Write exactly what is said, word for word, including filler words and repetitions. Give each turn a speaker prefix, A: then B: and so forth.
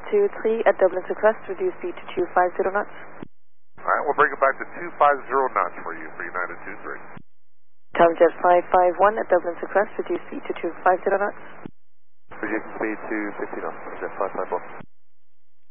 A: two three at Dublin to crest, reduce speed to two five zero knots.
B: Alright, we'll bring it back to two five zero knots for you for United two three.
A: Tomjet five five one at Dublin to crest, reduce speed to two five zero knots.
C: Reducing speed to fifty knots, Tomjet five five one.